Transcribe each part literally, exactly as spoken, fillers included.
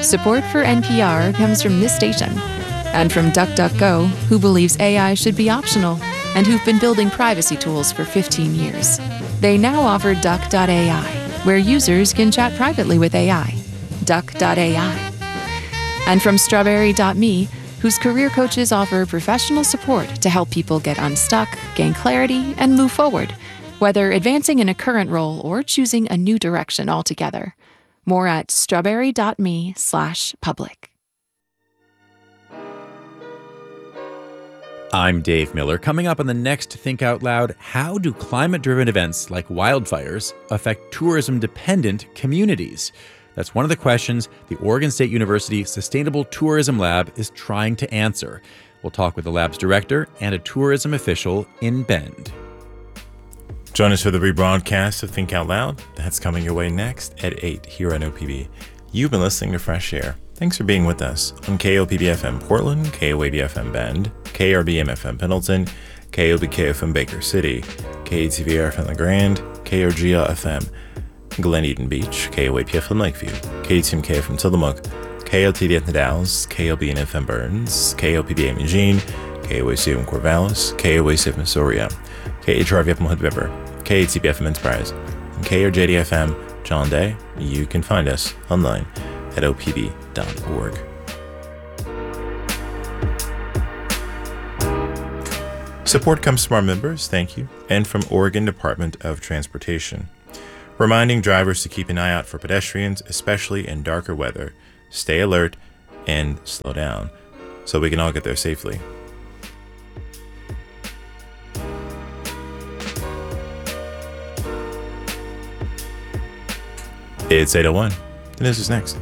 Support for N P R comes from this station and from DuckDuckGo, who believes A I should be optional and who've been building privacy tools for fifteen years. They now offer Duck dot A I, where users can chat privately with A I. Duck dot A I. And from Strawberry dot me, whose career coaches offer professional support to help people get unstuck, gain clarity, and move forward, whether advancing in a current role or choosing a new direction altogether. More at strawberry dot me slash public. I'm Dave Miller. Coming up on the next Think Out Loud, how do climate-driven events like wildfires affect tourism-dependent communities? That's one of the questions the Oregon State University Sustainable Tourism Lab is trying to answer. We'll talk with the lab's director and a tourism official in Bend. Join us for the rebroadcast of Think Out Loud. That's coming your way next at eight here on O P B. You've been listening to Fresh Air. Thanks for being with us on K O P B F M Portland, K O A B F M Bend, K R B M F M Pendleton, K O B K F M Baker City, K A T V R F M La Grande, K R G L F M Glen Eden Beach, K O A P F M Lakeview, K T M K F M Tillamook, K O T D F M Dalles, K O B N F M Burns, K O P B M Eugene, K O A C M Corvallis, K O A C F M Soria, K H R V F M Hood River, K A T B F M Enterprise, and K R J D F M John Day. You can find us online at O P B dot org. Support comes from our members, thank you, and from Oregon Department of Transportation. Reminding drivers to keep an eye out for pedestrians, especially in darker weather. Stay alert and slow down so we can all get there safely. It's eight oh one, and this is next.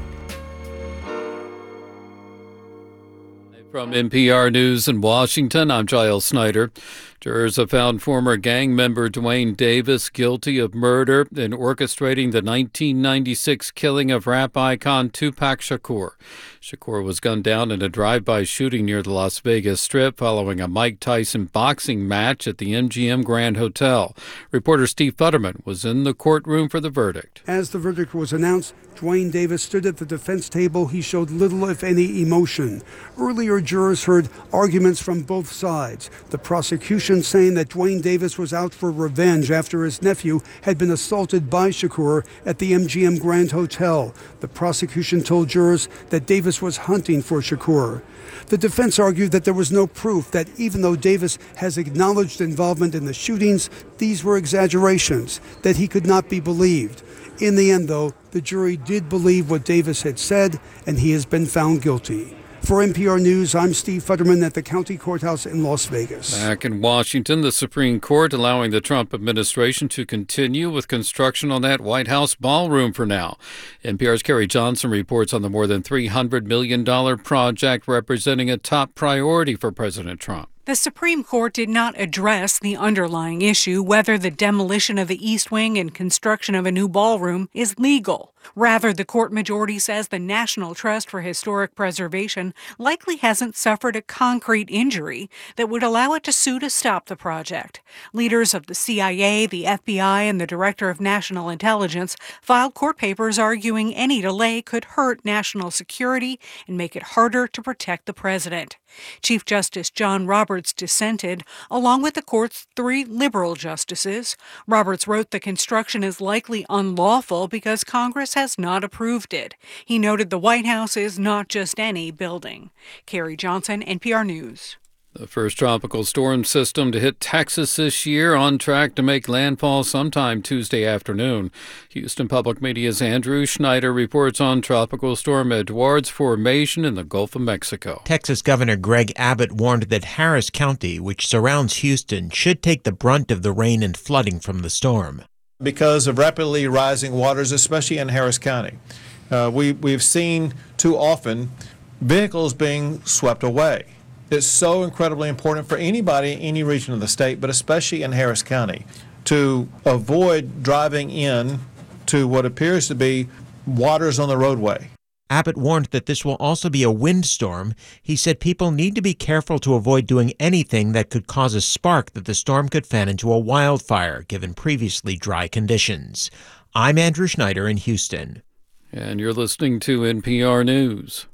From N P R News in Washington, I'm Giles Snyder. Jurors have found former gang member Duane Davis guilty of murder in orchestrating the nineteen ninety-six killing of rap icon Tupac Shakur. Shakur was gunned down in a drive-by shooting near the Las Vegas Strip following a Mike Tyson boxing match at the M G M Grand Hotel. Reporter Steve Futterman was in the courtroom for the verdict. As the verdict was announced, Duane Davis stood at the defense table. He showed little, if any, emotion. Earlier, jurors heard arguments from both sides. The prosecution saying that Duane Davis was out for revenge after his nephew had been assaulted by Shakur at the M G M Grand Hotel. The prosecution told jurors that Davis was hunting for Shakur. The defense argued that there was no proof that even though Davis has acknowledged involvement in the shootings, these were exaggerations, that he could not be believed. In the end, though, the jury did believe what Davis had said, and he has been found guilty. For N P R News, I'm Steve Futterman at the County Courthouse in Las Vegas. Back in Washington, the Supreme Court allowing the Trump administration to continue with construction on that White House ballroom for now. N P R's Carrie Johnson reports on the more than three hundred million dollars project representing a top priority for President Trump. The Supreme Court did not address the underlying issue, whether the demolition of the East Wing and construction of a new ballroom is legal. Rather, the court majority says the National Trust for Historic Preservation likely hasn't suffered a concrete injury that would allow it to sue to stop the project. Leaders of the C I A, the F B I, and the Director of National Intelligence filed court papers arguing any delay could hurt national security and make it harder to protect the president. Chief Justice John Roberts dissented, along with the court's three liberal justices. Roberts wrote the construction is likely unlawful because Congress has not approved it. He noted the White House is not just any building. Carrie Johnson, N P R News. The first tropical storm system to hit Texas this year on track to make landfall sometime Tuesday afternoon. Houston Public Media's Andrew Schneider reports on Tropical Storm Eduard's formation in the Gulf of Mexico. Texas Governor Greg Abbott warned that Harris County, which surrounds Houston, should take the brunt of the rain and flooding from the storm. Because of rapidly rising waters, especially in Harris County. Uh, we, we've seen too often vehicles being swept away. It's so incredibly important for anybody in any region of the state, but especially in Harris County, to avoid driving in to what appears to be waters on the roadway. Abbott warned that this will also be a windstorm. He said people need to be careful to avoid doing anything that could cause a spark that the storm could fan into a wildfire, given previously dry conditions. I'm Andrew Schneider in Houston. And you're listening to N P R News.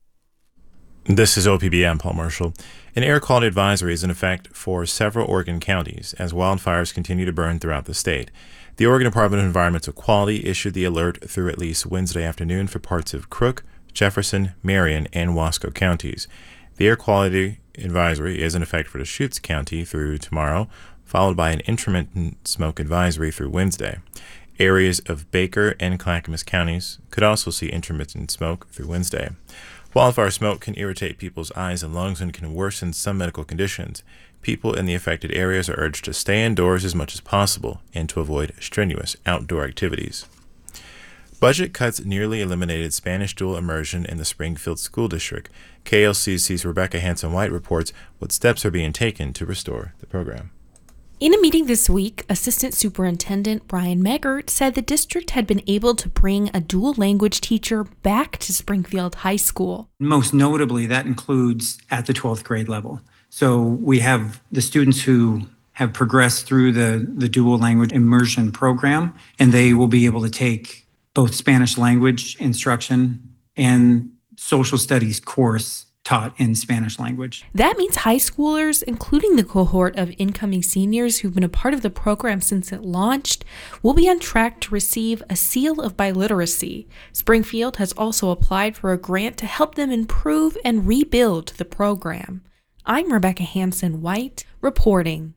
This is O P B. I'm Paul Marshall. An air quality advisory is in effect for several Oregon counties as wildfires continue to burn throughout the state. The Oregon Department of Environmental Quality issued the alert through at least Wednesday afternoon for parts of Crook, Jefferson, Marion, and Wasco counties. The air quality advisory is in effect for Deschutes County through tomorrow, followed by an intermittent smoke advisory through Wednesday. Areas of Baker and Clackamas counties could also see intermittent smoke through Wednesday. Wildfire smoke can irritate people's eyes and lungs and can worsen some medical conditions. People in the affected areas are urged to stay indoors as much as possible and to avoid strenuous outdoor activities. Budget cuts nearly eliminated Spanish dual immersion in the Springfield School District. K L C C's Rebecca Hanson-White reports what steps are being taken to restore the program. In a meeting this week, Assistant Superintendent Brian Meggert said the district had been able to bring a dual language teacher back to Springfield High School. Most notably, that includes at the twelfth grade level. So we have the students who have progressed through the, the dual language immersion program, and they will be able to take both Spanish language instruction and social studies course taught in Spanish language. That means high schoolers, including the cohort of incoming seniors who've been a part of the program since it launched, will be on track to receive a seal of biliteracy. Springfield has also applied for a grant to help them improve and rebuild the program. I'm Rebecca Hanson-White, reporting.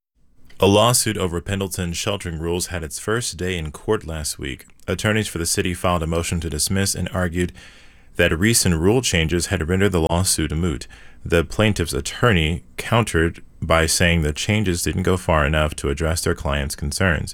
A lawsuit over Pendleton's sheltering rules had its first day in court last week. Attorneys for the city filed a motion to dismiss and argued that recent rule changes had rendered the lawsuit moot. The plaintiff's attorney countered by saying the changes didn't go far enough to address their client's concerns.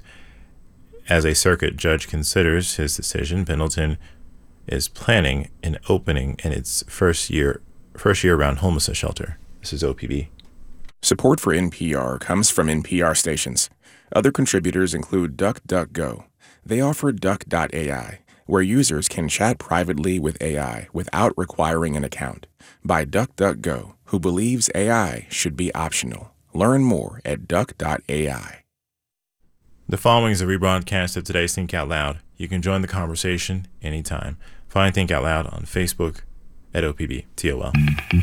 As a circuit judge considers his decision, Pendleton is planning an opening in its first year first year-round homelessness shelter. This is O P B. Support for N P R comes from N P R stations. Other contributors include DuckDuckGo. They offer Duck dot A I, where users can chat privately with A I without requiring an account. By DuckDuckGo, who believes A I should be optional. Learn more at Duck dot A I. The following is a rebroadcast of today's Think Out Loud. You can join the conversation anytime. Find Think Out Loud on Facebook at O P B T O L.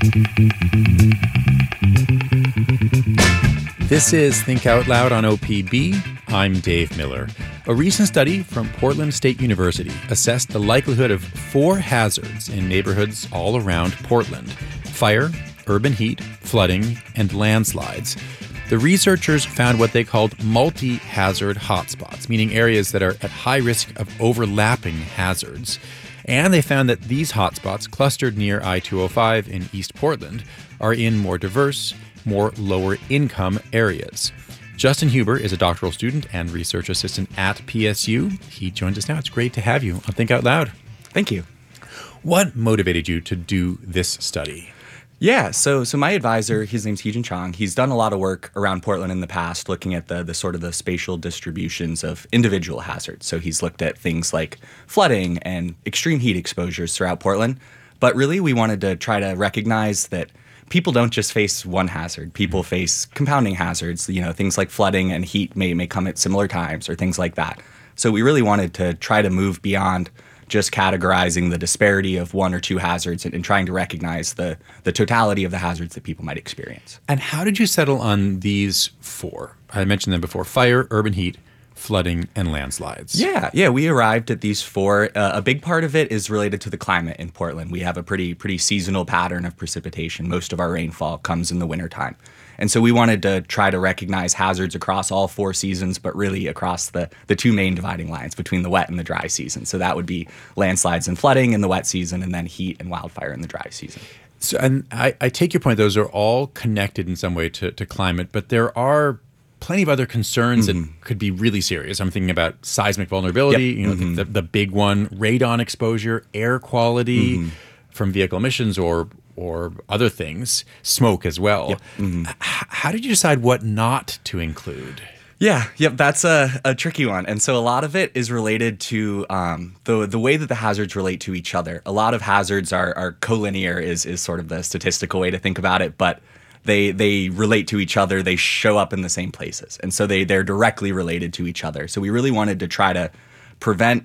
This is Think Out Loud on O P B. I'm Dave Miller. A recent study from Portland State University assessed the likelihood of four hazards in neighborhoods all around Portland: fire, urban heat, flooding, and landslides. The researchers found what they called multi-hazard hotspots, meaning areas that are at high risk of overlapping hazards. And they found that these hotspots, clustered near I two oh five in East Portland, are in more diverse, more lower-income areas. Justin Huber is a doctoral student and research assistant at P S U. He joins us now. It's great to have you on Think Out Loud. Thank you. What motivated you to do this study? Yeah, so so my advisor, his name's Heejin Chong. He's done a lot of work around Portland in the past, looking at the the sort of the spatial distributions of individual hazards. So he's looked at things like flooding and extreme heat exposures throughout Portland. But really, we wanted to try to recognize that people don't just face one hazard. People face compounding hazards. You know, things like flooding and heat may may come at similar times or things like that. So we really wanted to try to move beyond just categorizing the disparity of one or two hazards and, and trying to recognize the the totality of the hazards that people might experience. And how did you settle on these four? I mentioned them before: fire, urban heat, flooding, and landslides. Yeah, yeah, we arrived at these four. Uh, a big part of it is related to the climate in Portland. We have a pretty pretty seasonal pattern of precipitation. Most of our rainfall comes in the wintertime. And so we wanted to try to recognize hazards across all four seasons, but really across the, the two main dividing lines between the wet and the dry season. So that would be landslides and flooding in the wet season, and then heat and wildfire in the dry season. So, and I, I take your point, those are all connected in some way to, to climate, but there are plenty of other concerns mm-hmm. that could be really serious. I'm thinking about seismic vulnerability, yep. you know, mm-hmm. the, the big one, radon exposure, air quality mm-hmm. from vehicle emissions or or other things, smoke as well. Yep. Mm-hmm. H- how did you decide what not to include? Yeah, yep, that's a, a tricky one. And so a lot of it is related to um, the the way that the hazards relate to each other. A lot of hazards are, are collinear is is sort of the statistical way to think about it, but they they relate to each other. They show up in the same places. And so they, they're directly related to each other. So we really wanted to try to prevent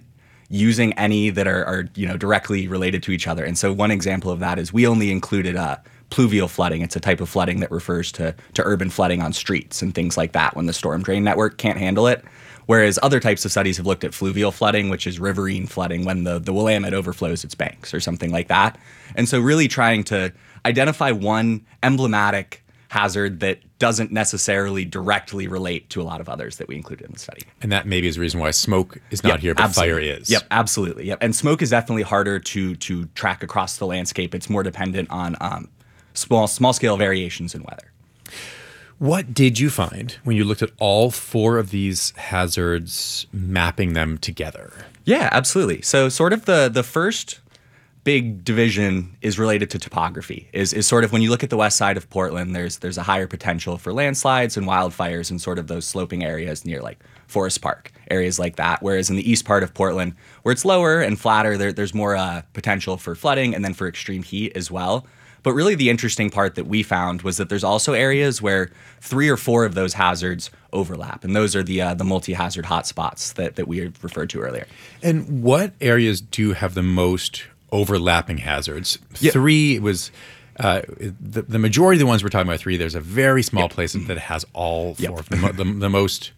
using any that are, are you know directly related to each other. And so one example of that is we only included uh, pluvial flooding. It's a type of flooding that refers to to urban flooding on streets and things like that when the storm drain network can't handle it. Whereas other types of studies have looked at fluvial flooding, which is riverine flooding when the, the Willamette overflows its banks or something like that. And so really trying to identify one emblematic hazard that doesn't necessarily directly relate to a lot of others that we included in the study. And that maybe is the reason why smoke is not Yep, here, but absolutely. fire is. Yep, absolutely. Yep. And smoke is definitely harder to to track across the landscape. It's more dependent on um, small small scale variations in weather. What did you find when you looked at all four of these hazards, mapping them together? Yeah, absolutely. So sort of the the first big division is related to topography. Is is sort of when you look at the west side of Portland, there's there's a higher potential for landslides and wildfires in sort of those sloping areas near like Forest Park, areas like that. Whereas in the east part of Portland, where it's lower and flatter, there, there's more uh, potential for flooding and then for extreme heat as well. But really the interesting part that we found was that there's also areas where three or four of those hazards overlap. And those are the uh, the multi-hazard hotspots that, that we referred to earlier. And what areas do have the most overlapping hazards? Yeah. Three was, uh, the, the majority of the ones we're talking about three, there's a very small yep. place that has all four yep. of them. The, the most,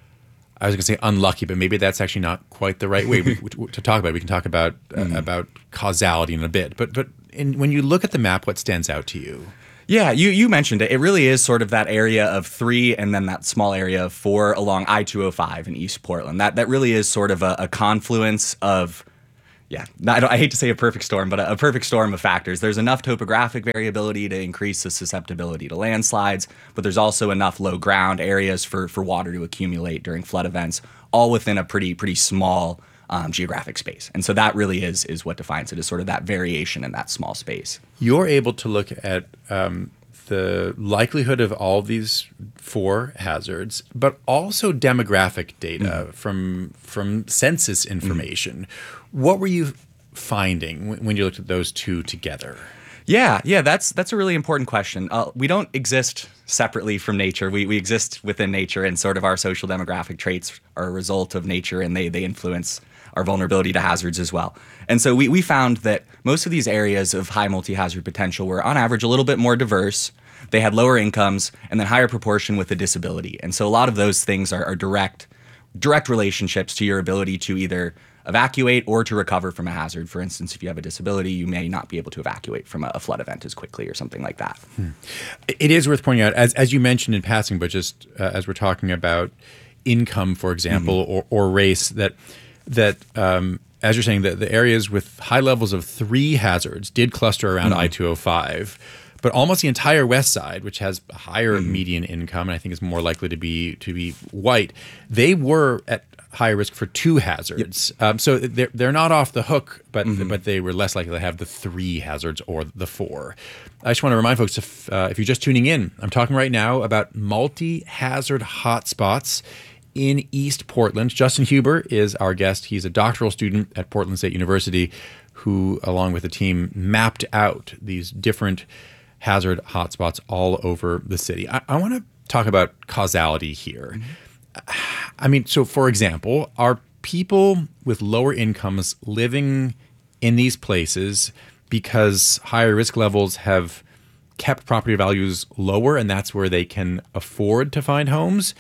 I was going to say unlucky, but maybe that's actually not quite the right way we, to talk about it. We can talk about, uh, mm-hmm. about causality in a bit. But, but in, when you look at the map, what stands out to you? Yeah, you, you mentioned it. It really is sort of that area of three and then that small area of four along I two oh five in East Portland. That that really is sort of a, a confluence of, yeah, I, don't, I hate to say a perfect storm, but a, a perfect storm of factors. There's enough topographic variability to increase the susceptibility to landslides, but there's also enough low ground areas for, for water to accumulate during flood events, all within a pretty pretty small Um, geographic space. And so that really is is what defines it, is sort of that variation in that small space. You're able to look at um, the likelihood of all of these four hazards, but also demographic data mm-hmm. from from census information. Mm-hmm. What were you finding when, when you looked at those two together? Yeah, yeah, that's that's a really important question. Uh, we don't exist separately from nature. We we exist within nature, and sort of our social demographic traits are a result of nature, and they they influence our vulnerability to hazards as well. And so we, we found that most of these areas of high multi-hazard potential were on average a little bit more diverse. They had lower incomes and then higher proportion with a disability. And so a lot of those things are, are direct direct relationships to your ability to either evacuate or to recover from a hazard. For instance, if you have a disability, you may not be able to evacuate from a, a flood event as quickly or something like that. Hmm. It is worth pointing out, as, as you mentioned in passing, but just uh, as we're talking about income, for example, mm-hmm. or, or race, that that um, as you're saying, that the areas with high levels of three hazards did cluster around mm-hmm. I two oh five, but almost the entire west side, which has a higher mm-hmm. median income and I think is more likely to be to be white, they were at higher risk for two hazards. Yep. Um, so they're they're not off the hook, but mm-hmm. but they were less likely to have the three hazards or the four. I just want to remind folks, if uh, if you're just tuning in, I'm talking right now about multi-hazard hotspots in East Portland. Justin Huber is our guest. He's a doctoral student at Portland State University who, along with a team, mapped out these different hazard hotspots all over the city. I, I want to talk about causality here. Mm-hmm. I mean, so for example, are people with lower incomes living in these places because higher risk levels have kept property values lower and that's where they can afford to find homes?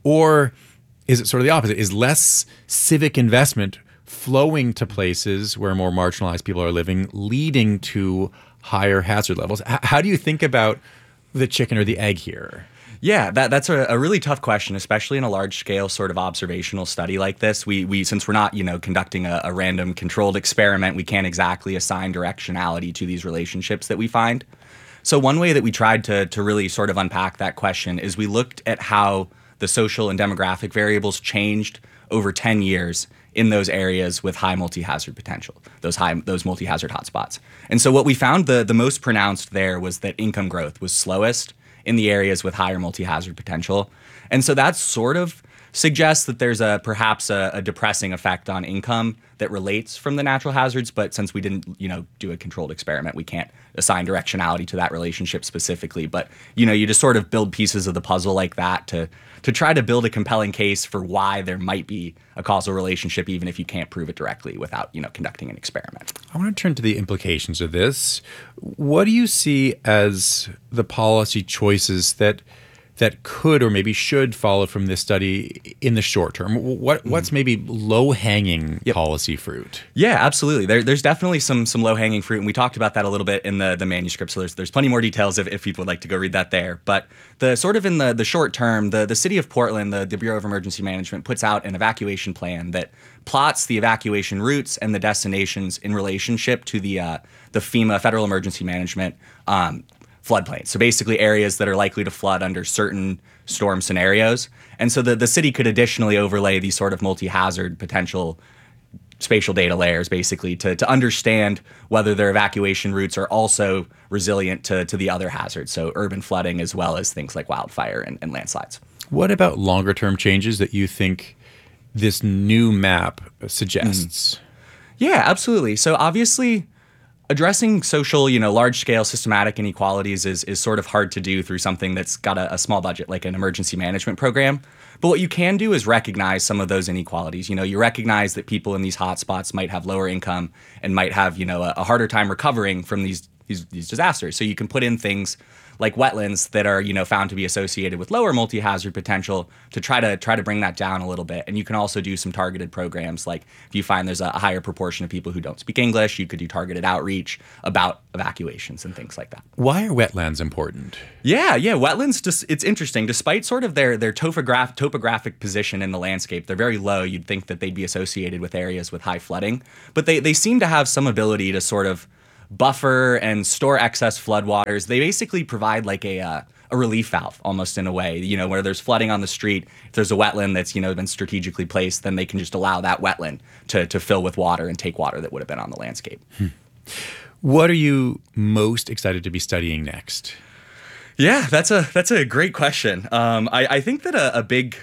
Or is it sort of the opposite? Is less civic investment flowing to places where more marginalized people are living, leading to higher hazard levels? H- how do you think about the chicken or the egg here? Yeah, that, that's a, a really tough question, especially in a large-scale sort of observational study like this. We, we since we're not, you know, conducting a, a random controlled experiment, we can't exactly assign directionality to these relationships that we find. So one way that we tried to to really sort of unpack that question is we looked at how the social and demographic variables changed over ten years in those areas with high multi-hazard potential, those high those multi-hazard hotspots. And so what we found the, the most pronounced there was that income growth was slowest in the areas with higher multi-hazard potential. And so that's sort of suggests that there's a perhaps a, a depressing effect on income that relates from the natural hazards. But since we didn't, you know, do a controlled experiment, we can't assign directionality to that relationship specifically. But, you know, you just sort of build pieces of the puzzle like that to to try to build a compelling case for why there might be a causal relationship, even if you can't prove it directly without, you know, conducting an experiment. I want to turn to the implications of this. What do you see as the policy choices that that could or maybe should follow from this study in the short term? What what's maybe low-hanging yep. policy fruit? Yeah, absolutely. There, there's definitely some some low-hanging fruit, and we talked about that a little bit in the, the manuscript, so there's there's plenty more details if, if people would like to go read that there. But the sort of in the, the short term, the, the city of Portland, the, the Bureau of Emergency Management, puts out an evacuation plan that plots the evacuation routes and the destinations in relationship to the uh, the FEMA, Federal Emergency Management, um, floodplains. So basically areas that are likely to flood under certain storm scenarios. And so the, the city could additionally overlay these sort of multi-hazard potential spatial data layers basically to, to understand whether their evacuation routes are also resilient to, to the other hazards. So urban flooding as well as things like wildfire and, and landslides. What about longer term changes that you think this new map suggests? Mm. Yeah, absolutely. So obviously, addressing social, you know, large-scale systematic inequalities is is sort of hard to do through something that's got a, a small budget like an emergency management program. But what you can do is recognize some of those inequalities. You know, you recognize that people in these hotspots might have lower income and might have, you know, a, a harder time recovering from these, these these disasters. So you can put in things like wetlands that are, you know, found to be associated with lower multi-hazard potential to try to try to bring that down a little bit. And you can also do some targeted programs. Like if you find there's a higher proportion of people who don't speak English, you could do targeted outreach about evacuations and things like that. Why are wetlands important? Yeah, yeah, wetlands, just it's interesting. Despite sort of their their topograph, topographic position in the landscape, they're very low. You'd think that they'd be associated with areas with high flooding. But they, they seem to have some ability to sort of buffer and store excess floodwaters. They basically provide like a uh, a relief valve almost in a way, you know, where there's flooding on the street. If there's a wetland that's, you know, been strategically placed, then they can just allow that wetland to, to fill with water and take water that would have been on the landscape. Hmm. What are you most excited to be studying next? Yeah, that's a that's a great question. Um, I, I think that a, a big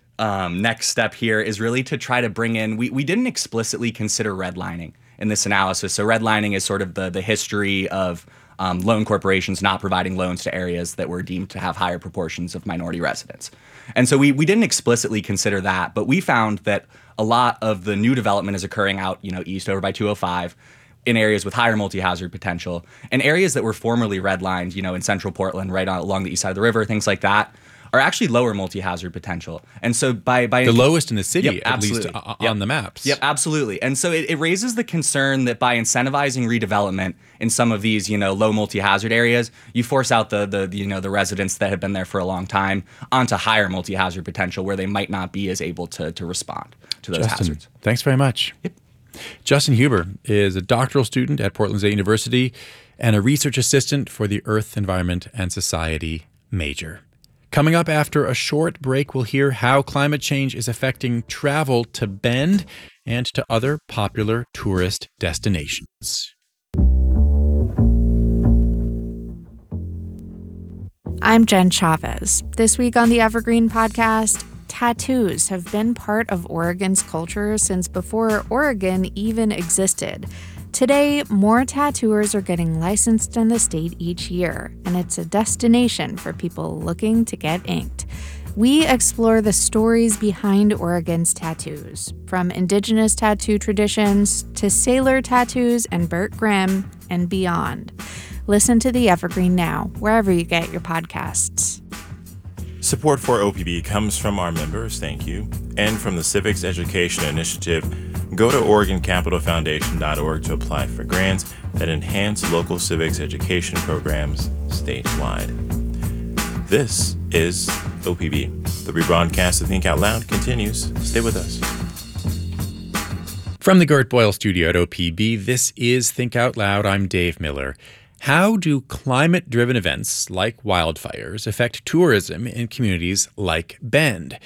um, next step here is really to try to bring in, we, we didn't explicitly consider redlining in this analysis. So redlining is sort of the, the history of um, loan corporations not providing loans to areas that were deemed to have higher proportions of minority residents. And so we, we didn't explicitly consider that, but we found that a lot of the new development is occurring out, you know, east over by two oh five in areas with higher multi-hazard potential, and areas that were formerly redlined, you know, in central Portland, right on, along the east side of the river, things like that, are actually lower multi-hazard potential. And so by... by the lowest in the city, yep, at least uh, yep. on the maps. Yep, absolutely. And so it, it raises the concern that by incentivizing redevelopment in some of these, you know, low multi-hazard areas, you force out the, the, the, you know, the residents that have been there for a long time onto higher multi-hazard potential where they might not be as able to, to respond to those Justin, hazards. Thanks very much. Yep. Justin Huber is a doctoral student at Portland State University and a research assistant for the Earth, Environment, and Society major. Coming up after a short break, we'll hear how climate change is affecting travel to Bend and to other popular tourist destinations. I'm Jen Chavez. This week on the Evergreen Podcast, tattoos have been part of Oregon's culture since before Oregon even existed. Today, more tattooers are getting licensed in the state each year, and it's a destination for people looking to get inked. We explore the stories behind Oregon's tattoos, from indigenous tattoo traditions to sailor tattoos and Burt Grimm and beyond. Listen to The Evergreen now, wherever you get your podcasts. Support for O P B comes from our members, thank you, and from the Civics Education Initiative. Go to Oregon Capital Foundation dot org to apply for grants that enhance local civics education programs statewide. This is O P B. The rebroadcast of Think Out Loud continues. Stay with us. From the Gert Boyle studio at O P B, this is Think Out Loud. I'm Dave Miller. How do climate-driven events like wildfires affect tourism in communities like Bend?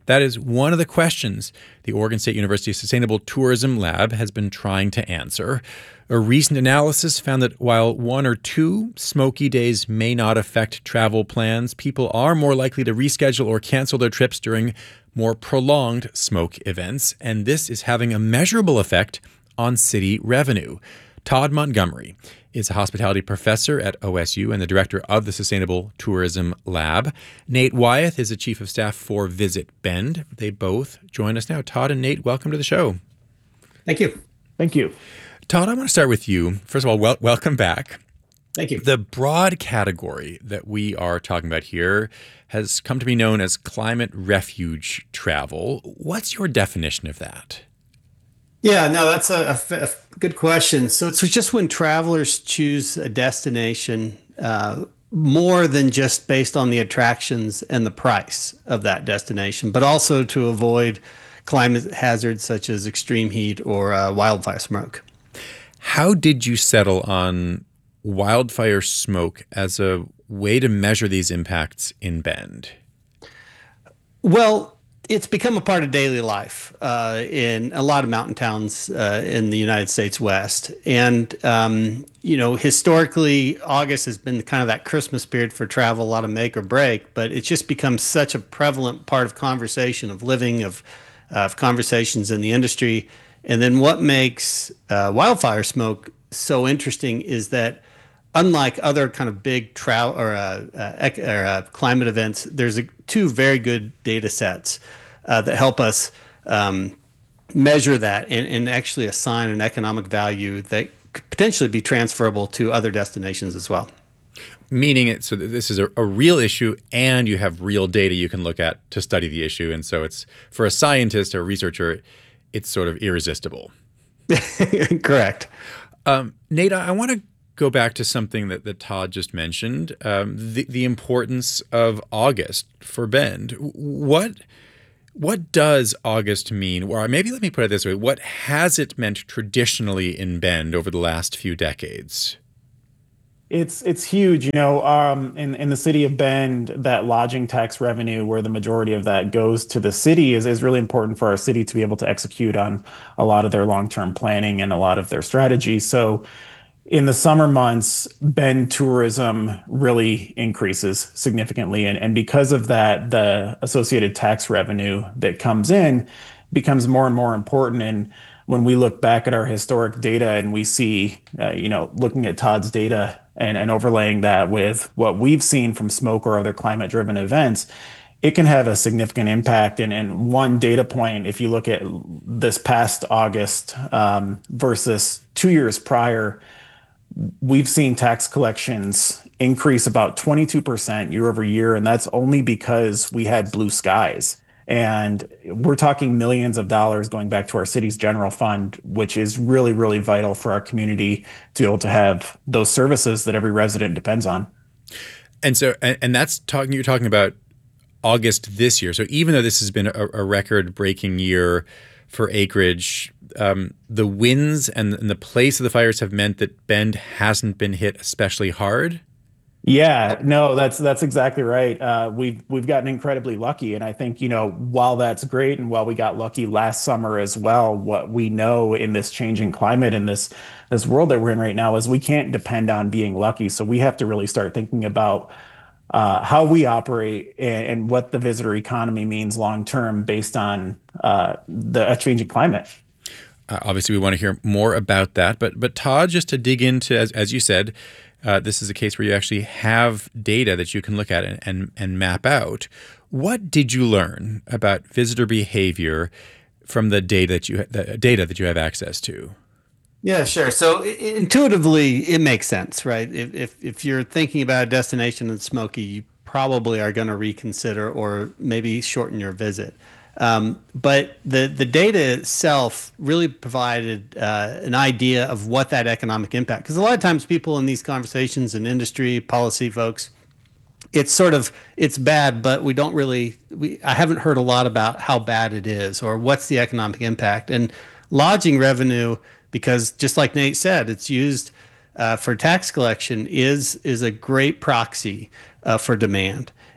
That is one of the questions the Oregon State University Sustainable Tourism Lab has been trying to answer. A recent analysis found that while one or two smoky days may not affect travel plans, people are more likely to reschedule or cancel their trips during more prolonged smoke events, and this is having a measurable effect on city revenue. Todd Montgomery is a hospitality professor at O S U and the director of the Sustainable Tourism Lab. Nate Wyeth is the chief of staff for Visit Bend. They both join us now. Todd and Nate, welcome to the show. Thank you. Thank you. Todd, I want to start with you. First of all, wel- welcome back. Thank you. The broad category that we are talking about here has come to be known as climate refuge travel. What's your definition of that? Yeah, no, that's a, a, a good question. So it's just when travelers choose a destination uh, more than just based on the attractions and the price of that destination, but also to avoid climate hazards such as extreme heat or uh, wildfire smoke. How did you settle on wildfire smoke as a way to measure these impacts in Bend? Well, it's become a part of daily life uh, in a lot of mountain towns uh, in the United States West. And, um, you know, historically, August has been kind of that Christmas period for travel, a lot of make or break, but it's just become such a prevalent part of conversation, of living, of, uh, of conversations in the industry. And then what makes uh, wildfire smoke so interesting is that unlike other kind of big travel or, uh, uh, or uh, climate events, there's a, two very good data sets uh, that help us um, measure that and, and actually assign an economic value that could potentially be transferable to other destinations as well. Meaning it, so this is a, a real issue and you have real data you can look at to study the issue. And so it's, for a scientist or a researcher, it's sort of irresistible. Correct. Um, Nate, I want to go back to something that, that Todd just mentioned, um, the, the importance of August for Bend. What what does August mean? Or maybe let me put it this way. What has it meant traditionally in Bend over the last few decades? It's it's huge, you know, um, in, in the city of Bend, that lodging tax revenue, where the majority of that goes to the city, is, is really important for our city to be able to execute on a lot of their long-term planning and a lot of their strategies. So in the summer months, Bend tourism really increases significantly. And, and because of that, the associated tax revenue that comes in becomes more and more important. And when we look back at our historic data and we see, uh, you know, looking at Todd's data and, and overlaying that with what we've seen from smoke or other climate-driven events, it can have a significant impact. And, and one data point, if you look at this past August um, versus two years prior, we've seen tax collections increase about twenty-two percent year over year, and that's only because we had blue skies. And we're talking millions of dollars going back to our city's general fund, which is really, really vital for our community to be able to have those services that every resident depends on. And so, and, and that's talking, you're talking about August this year. So even though this has been a, a record-breaking year for acreage, um, the winds and, and the place of the fires have meant that Bend hasn't been hit especially hard. Yeah, no, that's that's exactly right. Uh, we've we've gotten incredibly lucky, and I think, you know, while that's great, and while we got lucky last summer as well, what we know in this changing climate in this this world that we're in right now is we can't depend on being lucky. So we have to really start thinking about uh, how we operate and, and what the visitor economy means long term based on uh, the a changing climate. Uh, obviously, we want to hear more about that, but but Todd, just to dig into, as as you said. Uh, this is a case where you actually have data that you can look at and, and, and map out. What did you learn about visitor behavior from the data that you the data that you have access to? Yeah, sure. So intuitively, it makes sense, right? If if, if you're thinking about a destination that's smoky, you probably are going to reconsider or maybe shorten your visit. Um, but the, the data itself really provided uh, an idea of what that economic impact, because a lot of times people in these conversations in industry, policy folks, it's sort of, it's bad, but we don't really, we I haven't heard a lot about how bad it is or what's the economic impact. And lodging revenue, because just like Nate said, it's used uh, for tax collection, is is a great proxy uh, for demand.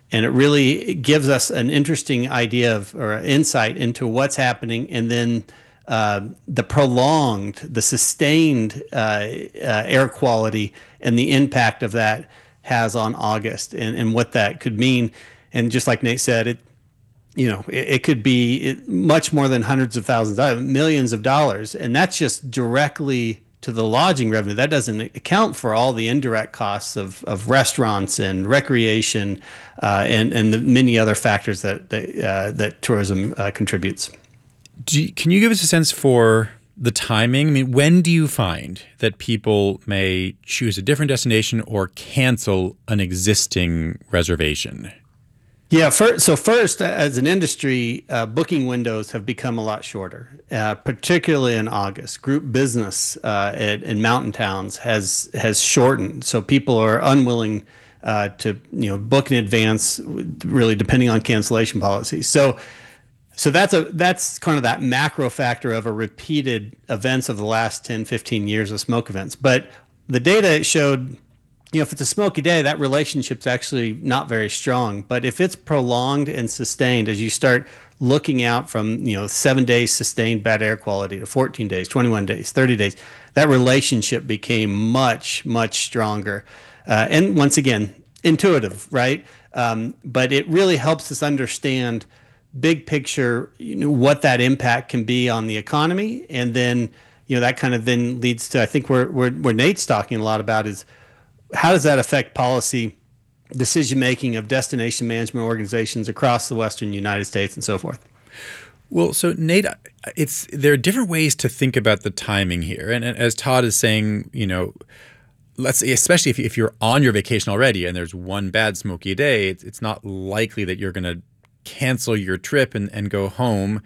And it really gives us an interesting idea of or insight into what's happening, and then uh, the prolonged, the sustained uh, uh, air quality and the impact of that has on August, and, and what that could mean. And just like Nate said, it you know it, it could be much more than hundreds of thousands, of millions of dollars, and that's just directly to the lodging revenue. That doesn't account for all the indirect costs of, of restaurants and recreation uh, and and the many other factors that that, uh, that tourism uh, contributes. Do you, can you give us a sense for the timing? I mean, when do you find that people may choose a different destination or cancel an existing reservation? Yeah, first, so first, as an industry, uh, booking windows have become a lot shorter, uh, particularly in August. Group business uh, at, in mountain towns has has shortened, so people are unwilling uh, to you know book in advance, really depending on cancellation policies. So, so that's a that's kind of that macro factor of a repeated events of the last ten, fifteen years of smoke events. But the data showed, you know, if it's a smoky day, that relationship's actually not very strong. But if it's prolonged and sustained, as you start looking out from, you know, seven days sustained bad air quality to fourteen days, twenty-one days, thirty days, that relationship became much, much stronger. Uh, and once again, intuitive, right? Um, but it really helps us understand big picture, you know, what that impact can be on the economy. And then, you know, that kind of then leads to, I think where, where, where Nate's talking a lot about is, how does that affect policy decision-making of destination management organizations across the Western United States and so forth? Well, so Nate, it's there are different ways to think about the timing here. And, and as Todd is saying, you know, let's say, especially if, if you're on your vacation already and there's one bad smoky day, it's, it's not likely that you're going to cancel your trip and, and go home.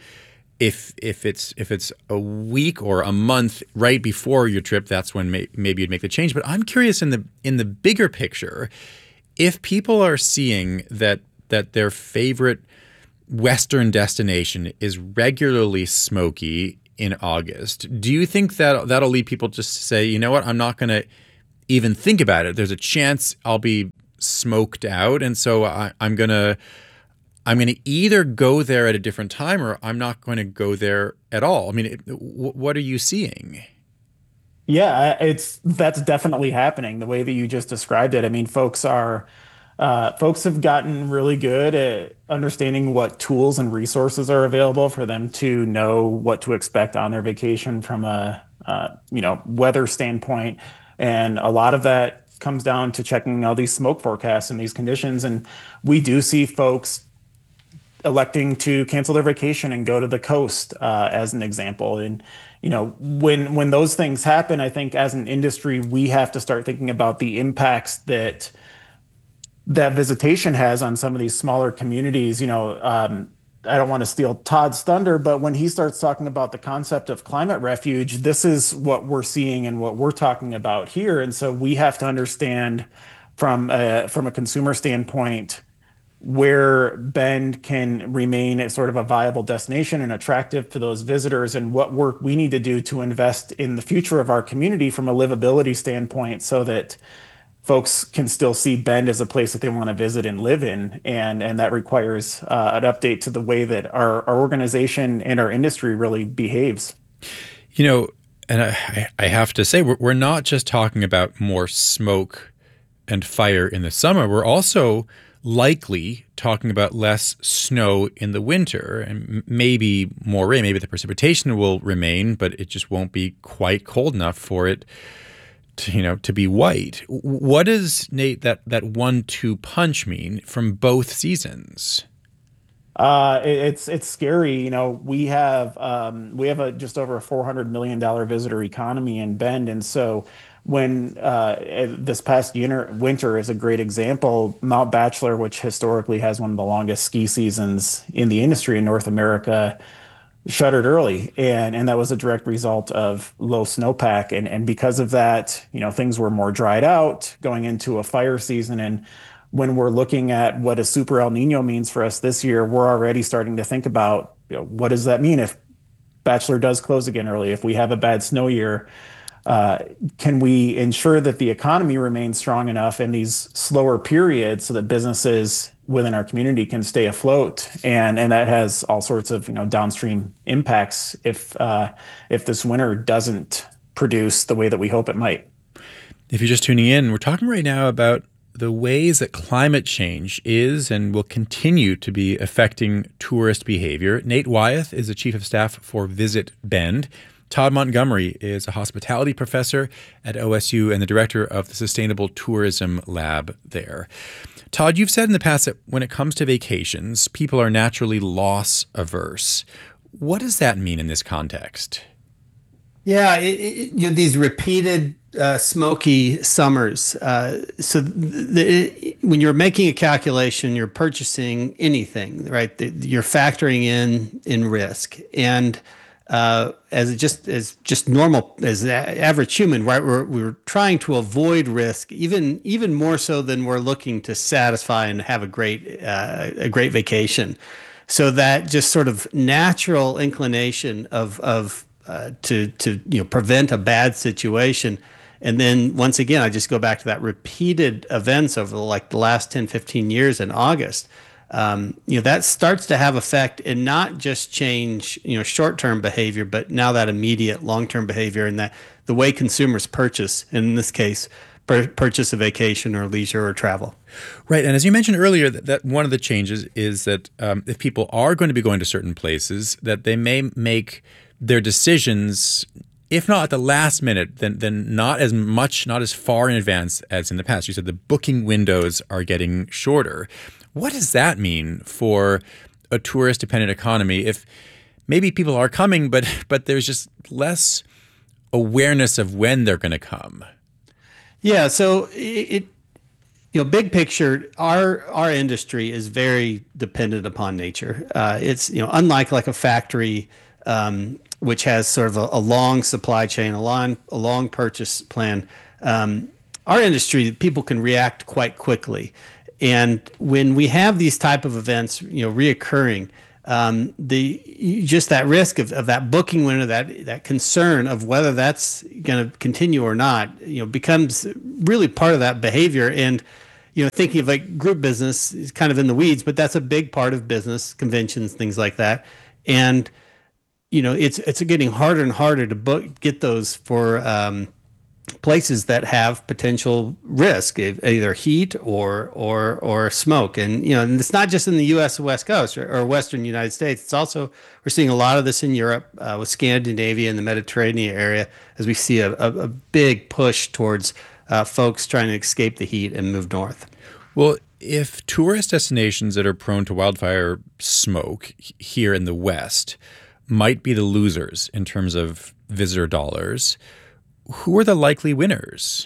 If if it's if it's a week or a month right before your trip, that's when may, maybe you'd make the change. But I'm curious in the in the bigger picture, if people are seeing that that their favorite Western destination is regularly smoky in August, do you think that that'll lead people just to say, you know what, I'm not going to even think about it. There's a chance I'll be smoked out, and so I, I'm gonna. I'm going to either go there at a different time or I'm not going to go there at all. I mean, it, w- what are you seeing? Yeah, it's that's definitely happening the way that you just described it. I mean, folks are uh, folks have gotten really good at understanding what tools and resources are available for them to know what to expect on their vacation from a uh, you know weather standpoint, and a lot of that comes down to checking all these smoke forecasts and these conditions. And we do see folks electing to cancel their vacation and go to the coast, uh, as an example. And, you know, when when those things happen, I think as an industry, we have to start thinking about the impacts that that visitation has on some of these smaller communities. You know, um, I don't want to steal Todd's thunder, but when he starts talking about the concept of climate refuge, this is what we're seeing and what we're talking about here. And so we have to understand from a, from a consumer standpoint where Bend can remain as sort of a viable destination and attractive to those visitors, and what work we need to do to invest in the future of our community from a livability standpoint so that folks can still see Bend as a place that they want to visit and live in. And, and that requires uh, an update to the way that our, our organization and our industry really behaves. You know, and I, I have to say, we're, we're not just talking about more smoke and fire in the summer. We're also likely talking about less snow in the winter and maybe more rain. Maybe the precipitation will remain, but it just won't be quite cold enough for it to, you know, to be white. What does, Nate, that, that one two punch mean from both seasons? Uh, it, it's it's scary. You know, we have um, we have a just over a four hundred million dollars visitor economy in Bend, and so when uh, this past winter, winter is a great example. Mount Bachelor, which historically has one of the longest ski seasons in the industry in North America, shuttered early, and and that was a direct result of low snowpack, and and because of that, you know, things were more dried out going into a fire season. And when we're looking at what a super El Nino means for us this year, we're already starting to think about, you know, what does that mean if Bachelor does close again early, if we have a bad snow year. Uh, can we ensure that the economy remains strong enough in these slower periods so that businesses within our community can stay afloat, and and that has all sorts of you know downstream impacts if uh, if this winter doesn't produce the way that we hope it might. If you're just tuning in, we're talking right now about the ways that climate change is and will continue to be affecting tourist behavior. Nate Wyeth is the chief of staff for Visit Bend. Todd Montgomery is a hospitality professor at O S U and the director of the Sustainable Tourism Lab there. Todd, you've said in the past that when it comes to vacations, people are naturally loss averse. What does that mean in this context? Yeah, it, it, you know, these repeated uh, smoky summers. Uh, so the, it, when you're making a calculation, you're purchasing anything, right? The, you're factoring in in risk, and uh, as just as just normal as a- average human, right? We're we're trying to avoid risk, even even more so than we're looking to satisfy and have a great uh, a great vacation. So that just sort of natural inclination of of Uh, to to you know prevent a bad situation, and then once again I just go back to that repeated events over the, like the last ten, fifteen years in August. Um, you know that starts to have effect and not just change you know short-term behavior, but now that immediate long-term behavior and that the way consumers purchase, and in this case pur- purchase a vacation or leisure or travel. Right. And as you mentioned earlier, that, that one of the changes is that um, if people are going to be going to certain places, that they may make their decisions, if not at the last minute, then then not as much, not as far in advance as in the past. You said the booking windows are getting shorter. What does that mean for a tourist-dependent economy if maybe people are coming, but but there's just less awareness of when they're going to come? Yeah, so it, it you know, big picture, our our industry is very dependent upon nature. Uh, it's you know unlike like a factory, Um, which has sort of a, a long supply chain, a long, a long purchase plan. Um, our industry, people can react quite quickly. And when we have these type of events, you know, reoccurring, um, the just that risk of, of that booking window, that that concern of whether that's going to continue or not, you know, becomes really part of that behavior. And you know, thinking of like group business is kind of in the weeds, but that's a big part of business, conventions, things like that. And you know, it's it's getting harder and harder to book, get those for um, places that have potential risk, either heat or or or smoke. And you know, and it's not just in the U S West Coast or, or Western United States. It's also we're seeing a lot of this in Europe uh, with Scandinavia and the Mediterranean area, as we see a, a, a big push towards uh, folks trying to escape the heat and move north. Well, if tourist destinations that are prone to wildfire smoke here in the West might be the losers in terms of visitor dollars, who are the likely winners?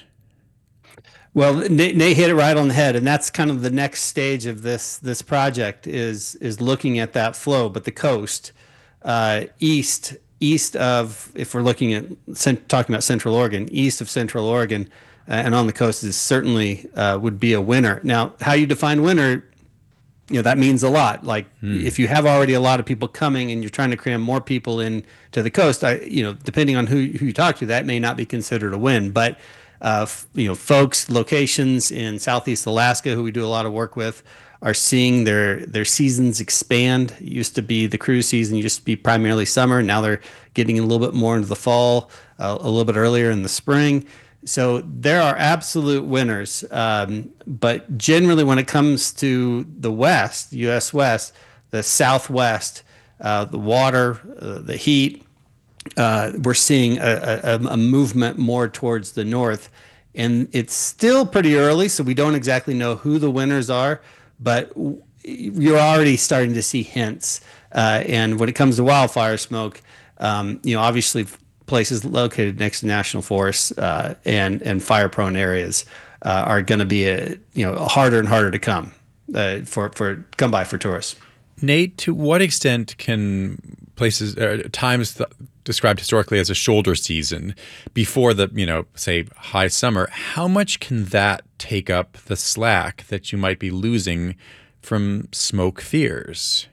Well, Nate hit it right on the head, and that's kind of the next stage of this this project is is looking at that flow. But the coast, uh, east east of, if we're looking at talking about Central Oregon, east of Central Oregon, uh, and on the coast is certainly uh, would be a winner. Now, how you define winner, you know, that means a lot. Like hmm. if you have already a lot of people coming and you're trying to cram more people in to the coast, I, you know, depending on who, who you talk to, that may not be considered a win. But, uh, f- you know, folks, locations in Southeast Alaska, who we do a lot of work with, are seeing their, their seasons expand. It used to be the cruise season used to be primarily summer. Now they're getting a little bit more into the fall, uh, a little bit earlier in the spring. So there are absolute winners, um, but generally when it comes to the West, U S West, the Southwest, uh, the water, uh, the heat, uh, we're seeing a, a, a movement more towards the north. And it's still pretty early, so we don't exactly know who the winners are, but you're already starting to see hints. Uh, and when it comes to wildfire smoke, um, you know, obviously places located next to national forests uh, and and fire-prone areas uh, are going to be a, you know harder and harder to come uh, for for come by for tourists. Nate, to what extent can places uh, times th- described historically as a shoulder season before the you know say high summer, how much can that take up the slack that you might be losing from smoke fears?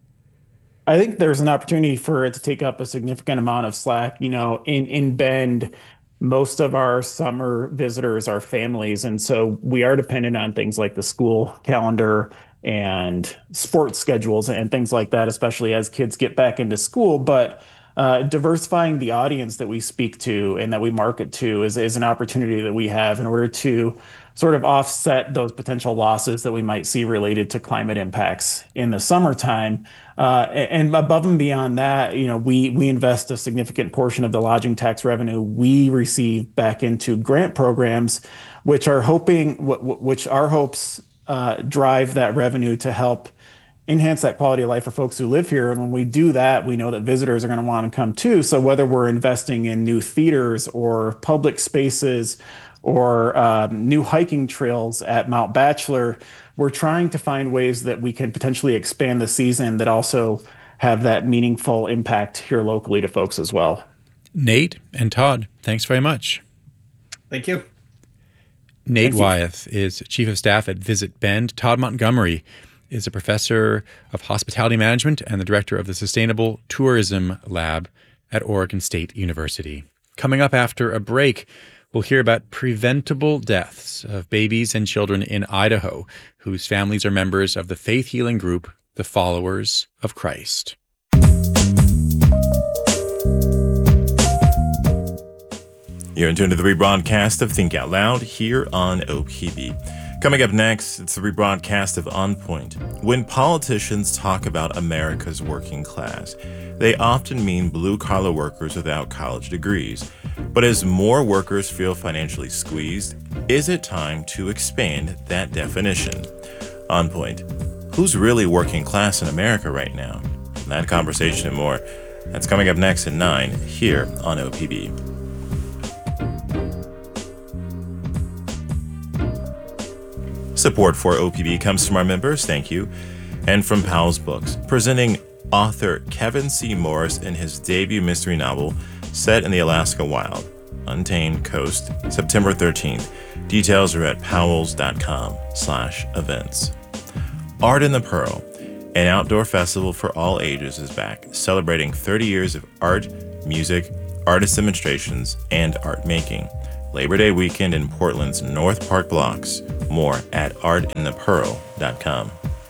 I think there's an opportunity for it to take up a significant amount of slack. You know, in, in Bend, most of our summer visitors are families. And so we are dependent on things like the school calendar and sports schedules and things like that, especially as kids get back into school. But uh, diversifying the audience that we speak to and that we market to is, is an opportunity that we have in order to sort of offset those potential losses that we might see related to climate impacts in the summertime. Uh, and above and beyond that, you know, we we invest a significant portion of the lodging tax revenue we receive back into grant programs, which are hoping, which our hopes uh, drive that revenue to help enhance that quality of life for folks who live here. And when we do that, we know that visitors are going to want to come too. So whether we're investing in new theaters or public spaces or um, new hiking trails at Mount Bachelor, we're trying to find ways that we can potentially expand the season that also have that meaningful impact here locally to folks as well. Nate and Todd, thanks very much. Thank you. Nate Thank you. Wyeth is Chief of Staff at Visit Bend. Todd Montgomery is a professor of hospitality management and the director of the Sustainable Tourism Lab at Oregon State University. Coming up after a break, we'll hear about preventable deaths of babies and children in Idaho whose families are members of the faith healing group, the Followers of Christ. You're in tune to the rebroadcast of Think Out Loud here on O P B. Coming up next, it's the rebroadcast of On Point. When politicians talk about America's working class, they often mean blue-collar workers without college degrees. But as more workers feel financially squeezed, is it time to expand that definition? On Point. Who's really working class in America right now? That conversation and more. That's coming up next at nine here on O P B. Support for O P B comes from our members, thank you, and from Powell's Books, presenting author Kevin C. Morris in his debut mystery novel set in the Alaska Wild, Untamed Coast, September thirteenth. Details are at powells.com slash events. Art in the Pearl, an outdoor festival for all ages, is back, celebrating thirty years of art, music, artist demonstrations, and art making. Labor Day weekend in Portland's North Park blocks. More at art in the pearl dot com.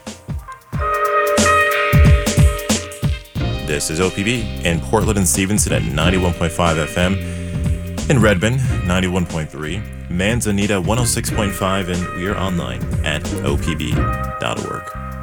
This is O P B in Portland and Stevenson at ninety-one point five F M, in Redmond ninety-one point three, Manzanita one oh six point five, and we are online at O P B dot org.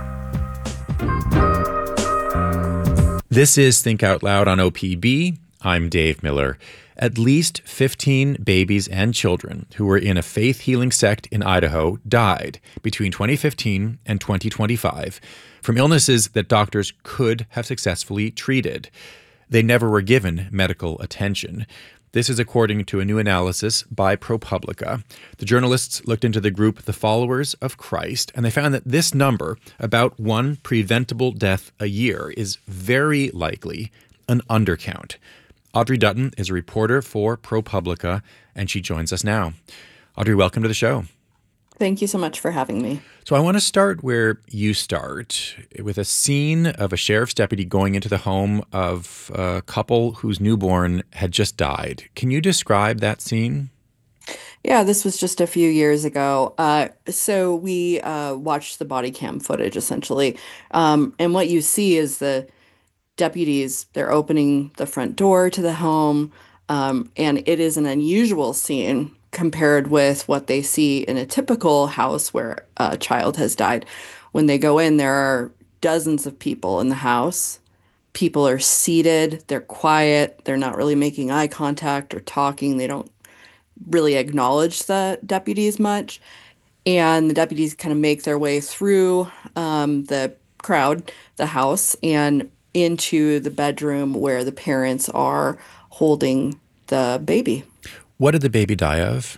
This is Think Out Loud on O P B. I'm Dave Miller. At least fifteen babies and children who were in a faith healing sect in Idaho died between twenty fifteen and twenty twenty-five from illnesses that doctors could have successfully treated. They never were given medical attention. This is according to a new analysis by ProPublica. The journalists looked into the group The Followers of Christ, and they found that this number, about one preventable death a year, is very likely an undercount. Audrey Dutton is a reporter for ProPublica, and she joins us now. Audrey, welcome to the show. Thank you so much for having me. So I want to start where you start, with a scene of a sheriff's deputy going into the home of a couple whose newborn had just died. Can you describe that scene? Yeah, this was just a few years ago. Uh, so we uh, watched the body cam footage, essentially. Um, and what you see is the deputies, they're opening the front door to the home, um, and it is an unusual scene compared with what they see in a typical house where a child has died. When they go in, there are dozens of people in the house. People are seated, they're quiet, they're not really making eye contact or talking. They don't really acknowledge the deputies much. And the deputies kind of make their way through um, the crowd, the house, and into the bedroom where the parents are holding the baby. What did the baby die of?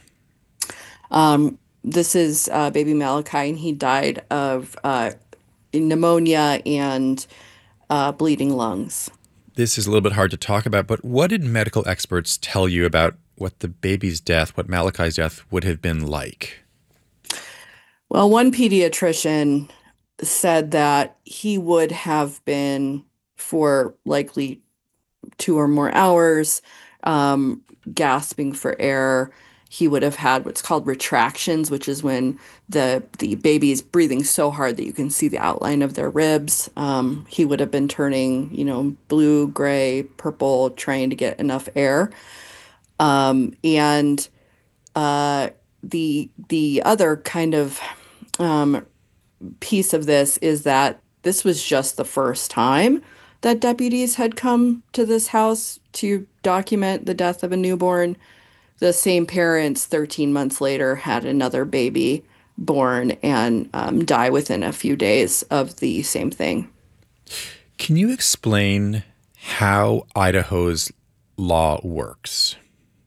Um, this is uh, baby Malachi, and he died of uh, pneumonia and uh, bleeding lungs. This is a little bit hard to talk about, but what did medical experts tell you about what the baby's death, what Malachi's death would have been like? Well, one pediatrician said that he would have been, for likely two or more hours, um, gasping for air he would have had what's called retractions, which is when the the baby is breathing so hard that you can see the outline of their ribs. Um, he would have been turning, you know, blue, gray, purple, trying to get enough air. Um, and uh, the the other kind of um, piece of this is that this was just the first time that deputies had come to this house to document the death of a newborn. The same parents thirteen months later had another baby born and um, die within a few days of the same thing. Can you explain how Idaho's law works?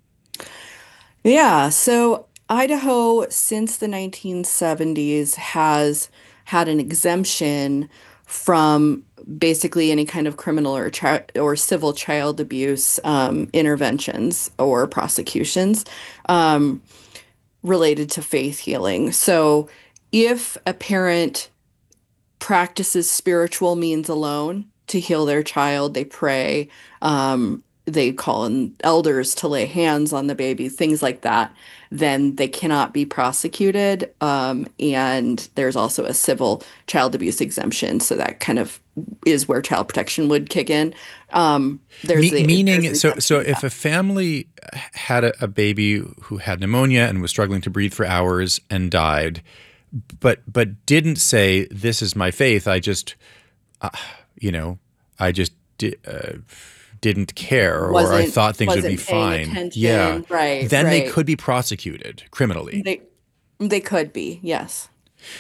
Yeah, so Idaho, since the nineteen seventies, has had an exemption from basically any kind of criminal or chi- or civil child abuse um, interventions or prosecutions um, related to faith healing. So if a parent practices spiritual means alone to heal their child, they pray, um, they call in elders to lay hands on the baby, things like that, then they cannot be prosecuted. Um, and there's also a civil child abuse exemption. So that kind of is where child protection would kick in. Um, there's Me- the, meaning, there's so so if a family had a, a baby who had pneumonia and was struggling to breathe for hours and died, but but didn't say, this is my faith, I just, uh, you know, I just di- uh, didn't care, or I Wasn't- thought things would be wasn't paying fine. attention. Yeah, Right, then they right. could be prosecuted criminally. They, they could be, yes.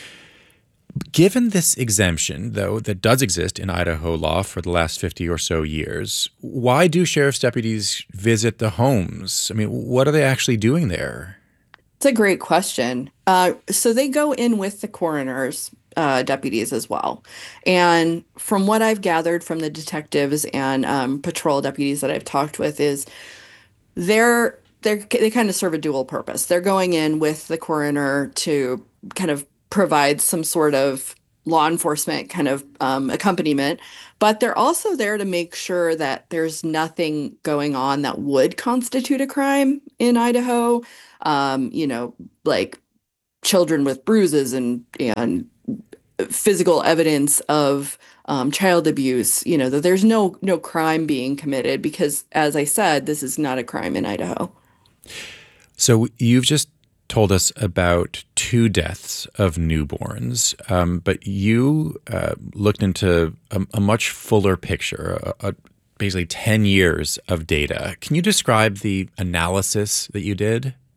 Given this exemption, though, that does exist in Idaho law for the last fifty or so years, why do sheriff's deputies visit the homes? I mean, what are they actually doing there? It's a great question. Uh, so they go in with the coroner's uh, deputies as well. And from what I've gathered from the detectives and um, patrol deputies that I've talked with is they're, they're, they kind of serve a dual purpose. They're going in with the coroner to kind of provide some sort of law enforcement kind of um, accompaniment, but they're also there to make sure that there's nothing going on that would constitute a crime in Idaho. Um, you know, like children with bruises and and physical evidence of um, child abuse. You know, that there's no no crime being committed because, as I said, this is not a crime in Idaho. So you've just told us about two deaths of newborns, um, but you uh, looked into a, a much fuller picture, a, a, basically ten years of data. Can you describe the analysis that you did?